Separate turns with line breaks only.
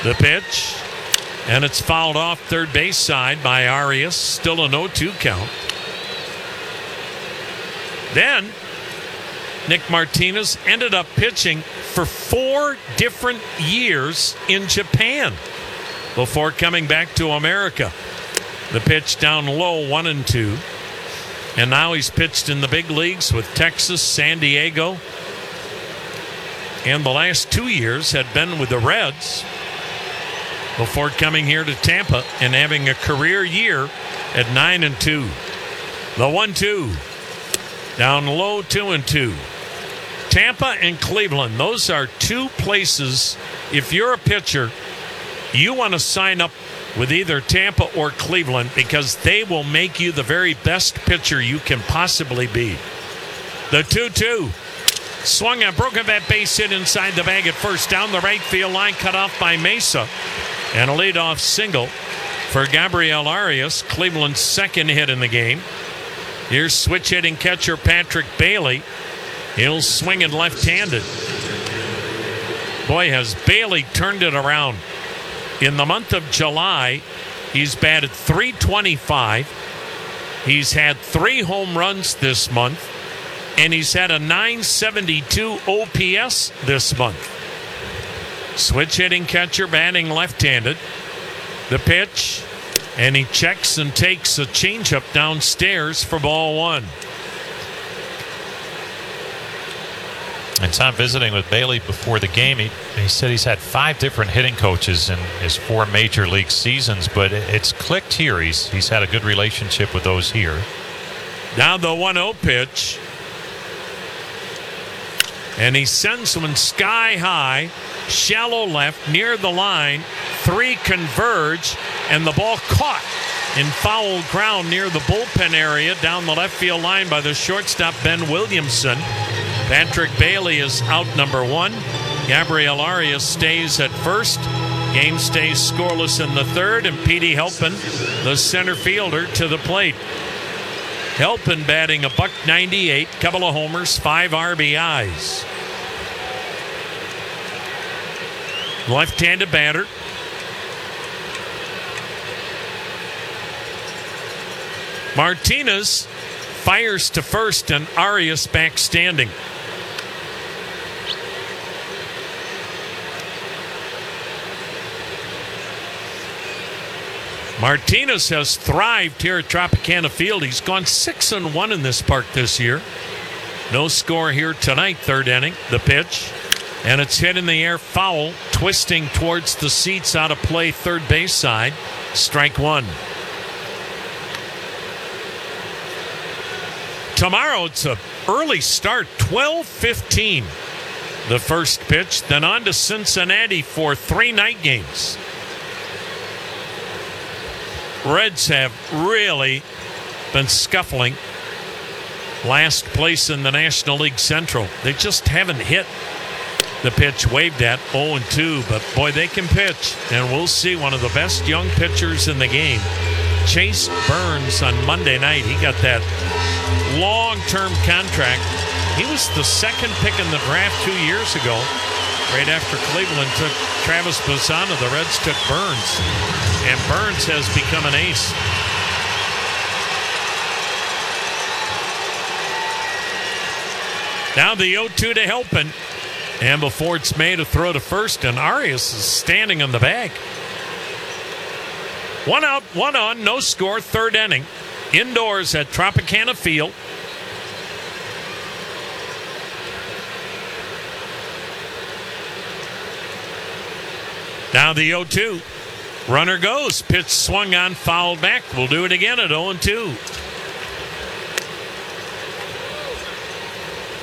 The pitch, and it's fouled off third base side by Arias. Still a 0-2 count. Then Nick Martinez ended up pitching for 4 different years in Japan before coming back to America. The pitch down low, 1-2. And now he's pitched in the big leagues with Texas, San Diego. And the last 2 years had been with the Reds before coming here to Tampa and having a career year at 9-2. The 1-2. Down low, 2-2. Tampa and Cleveland, those are 2 places, if you're a pitcher, you want to sign up with either Tampa or Cleveland because they will make you the very best pitcher you can possibly be. The 2-2. Swung on, broken bat base hit inside the bag at first. Down the right field line, cut off by Mesa. And a leadoff single for Gabriel Arias, Cleveland's second hit in the game. Here's switch hitting catcher Patrick Bailey. He'll swing it left-handed. Boy, has Bailey turned it around. In the month of July, he's batted .325. He's had 3 home runs this month, and he's had a .972 OPS this month. Switch hitting catcher batting left-handed. The pitch, and he checks and takes a changeup downstairs for ball 1.
And Tom, visiting with Bailey before the game, he said he's had 5 different hitting coaches in his 4 major league seasons, but it's clicked here. He's had a good relationship with those here.
Now the 1-0 pitch. And he sends one sky high, shallow left, near the line. 3 converge, and the ball caught in foul ground near the bullpen area down the left field line by the shortstop Ben Williamson. Patrick Bailey is out number 1. Gabriel Arias stays at first. Game stays scoreless in the third, and Petey Helpin, the center fielder, to the plate. Helpin batting $198, couple of homers, 5 RBIs. Left-handed batter. Martinez fires to first, and Arias back standing. Martinez has thrived here at Tropicana Field. He's gone 6-1 in this park this year. No score here tonight, third inning. The pitch, and it's hit in the air, foul, twisting towards the seats, out of play, third base side. Strike 1. Tomorrow it's an early start, 12:15. The first pitch, then on to Cincinnati for 3 night games. Reds have really been scuffling. Last place in the National League Central. They just haven't hit. The pitch waved at 0-2, but boy, they can pitch. And we'll see one of the best young pitchers in the game. Chase Burns on Monday night. He got that long-term contract. He was the second pick in the draft 2 years ago. Right after Cleveland took Travis Bassano, the Reds took Burns. And Burns has become an ace. Now the 0-2 to Helpin. And before it's made, a throw to first, and Arias is standing on the bag. 1 out, 1 on, no score, third inning. Indoors at Tropicana Field. Now the 0-2. Runner goes. Pitch swung on, fouled back. We'll do it again at 0-2.